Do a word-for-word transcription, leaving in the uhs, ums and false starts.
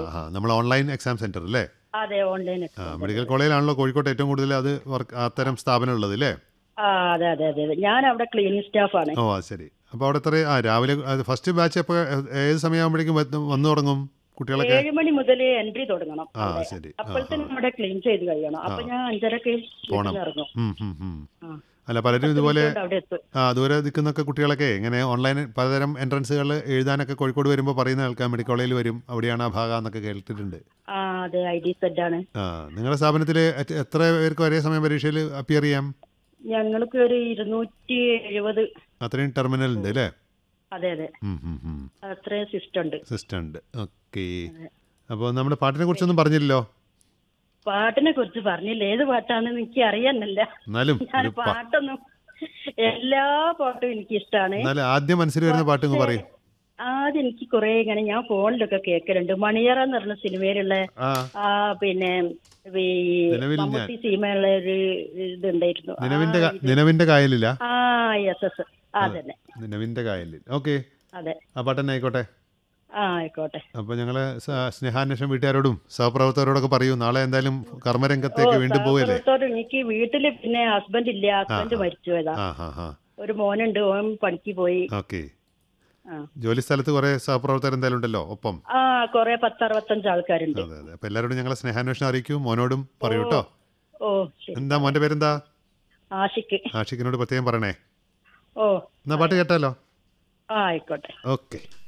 ആ നമ്മൾ online exam centre അല്ലേ? അതെ, ഓൺലൈൻ ആ എക്സാം. മെഡിക്കൽ കോളേജിലാണല്ലോ കോഴിക്കോട്ട് ഏറ്റവും കൂടുതൽ അത് വർക്ക് അത്തരം സ്ഥാപനം ഉള്ളത് അല്ലേ? ആ അതെ അതെ അതെ അതെ ഞാൻ അവിടെ ക്ലീനിങ് സ്റ്റാഫാണ്. ഓ അത് ശരി. അപ്പോൾ അവിടെ എത്ര ആ രാവിലെ ഫസ്റ്റ് ബാച്ച് അപ്പോൾ ഏത് സമയമാകുമ്പോഴേക്കും വന്നു തുടങ്ങും കുട്ടികളൊക്കെ? ഏഴ് മണി മുതൽ എൻട്രി തുടങ്ങണം ആ അവിടെ. ശരി. ആ അപ്പോഴത്തേനും ആ നമ്മുടെ ക്ലീൻ ചെയ്ത് കഴിയണം. അപ്പൊ ഞാൻ അഞ്ചരക്ക് പോണം. വീട്ടിൽ ഇറങ്ങും. ഉം, ഉം, ഉം. ആ, അല്ല പലരും പത്ത് ഇതുപോലെ മിനിറ്റ് കൊണ്ട് അവിടെ എത്തും. ആ ദൂരെ നിൽക്കുന്നൊക്കെ കുട്ടികളൊക്കെ ഇങ്ങനെ ഓൺലൈൻ പലതരം എൻട്രൻസുകൾ എഴുതാനൊക്കെ കോഴിക്കോട് വരുമ്പോൾ പറയുന്ന കേൾക്കാം മെഡിക്കൽ കോളേജിൽ വരും, അവിടെയാണ് ആ ഭാഗം എന്നൊക്കെ കേട്ടിട്ടുണ്ട്. ആ അതെ, ഐ ഡി സെറ്റ് ആണ്. ആ നിങ്ങളുടെ സ്ഥാപനത്തിൽ എത്ര പേർക്ക് ഒരേ സമയം പരീക്ഷയിൽ അപ്പിയർ ചെയ്യാം? ഞങ്ങൾക്ക് ഒരു ഇരുന്നൂറ്റി എഴുപത്. അത്രയും ടെർമിനൽ ഉണ്ട് അല്ലേ? അതെ അതെ, അത്രയും സിസ്റ്റം ഉണ്ട്. സിസ്റ്റം ഉണ്ട്. ഓക്കെ. അപ്പോൾ നമ്മുടെ പാട്ടിനെ കുറിച്ചൊന്നും പറഞ്ഞില്ലല്ലോ. പാട്ടിനെ കുറിച്ച് പറഞ്ഞില്ല. ഏത് പാട്ടാണെന്ന് എനിക്ക് അറിയാനല്ല. എന്നാലും ഞാൻ ഒരു പ- പാട്ടൊന്നും, എല്ലാ പാട്ടും എനിക്ക് ഇഷ്ടമാണ്. എന്നാലും ആദ്യം മനസ്സിൽ വരുന്ന പാട്ട് അങ്ങ് പറയും. ആദ്യം എനിക്ക് കുറെ ഇങ്ങനെ ഞാൻ ഫോണിലൊക്കെ കേൾക്കലുണ്ട്. മണിയറ എന്ന് പറഞ്ഞ സിനിമയിലുള്ള ആ ആ പിന്നെ ഈ നിലവിൽ ഞാൻ മമ്മൂട്ടി സീമയുള്ള ഒരു ഇതുണ്ടായിരുന്നു. ആ, നിലവിന്റെ കാ- ഇത്. നിലവിന്റെ കായലില്ല. ആ യെസ് എസ് അതന്നെ. നിലവിന്റെ കായലിൽ. ഓക്കെ. അതെ, ആ പാട്ട് തന്നെ ആയിക്കോട്ടെ. ആ ആയിക്കോട്ടെ. അപ്പോൾ ഞങ്ങൾ സ്നേഹാന്വേഷണം വീട്ടുകാരോടും സഹപ്രവർത്തകരോടൊക്കെ പറയൂ. നാളെ എന്തായാലും കർമ്മരംഗത്തേക്ക് വീണ്ടും പോവല്ലേ? സഹപ്രവർത്തകർ എനിക്ക് വീട്ടില് പിന്നെ ഹസ്ബൻഡ് ഇല്ല. ഹസ്ബൻഡ് മരിച്ചു പോയതാ. ആ ഹാ ഹാ ഒരു മോനുണ്ട്, ഓൻ പണിക്ക് പോയി. ഓക്കെ. ആ ജോലി സ്ഥലത്ത് കുറേ സഹപ്രവർത്തകർ എന്തായാലും ഉണ്ടല്ലോ ഒപ്പം? ആ കുറെ പത്തറുപത്തഞ്ച് ആൾക്കാരുണ്ട്. അതെ അതെ. അപ്പോൾ എല്ലാവരോടും ഞങ്ങളെ സ്നേഹാന്വേഷണം അറിയിക്കൂ. മോനോടും പറയൂ കേട്ടോ. ഓ ശരി. എന്താ മോൻ്റെ പേരെന്താ? ആഷിക്ക്. ആഷിഖിനോട് പ്രത്യേകം പറയണേ. ഓ എന്നാ പാട്ട് കേട്ടാലോ? ആ ആയിക്കോട്ടെ. ഓക്കെ.